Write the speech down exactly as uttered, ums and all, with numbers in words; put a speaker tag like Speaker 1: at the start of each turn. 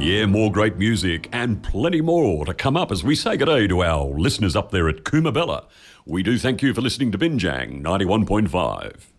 Speaker 1: Yeah, more great music and plenty more to come up as we say good day to our listeners up there at Coomabella. We do thank you for listening to Binjang ninety-one point five.